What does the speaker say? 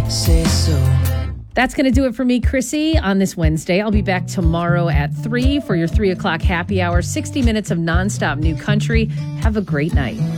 say so. That's going to do it for me, Chrissy, on this Wednesday. I'll be back tomorrow at 3 for your 3 o'clock happy hour, 60 minutes of nonstop new country. Have a great night.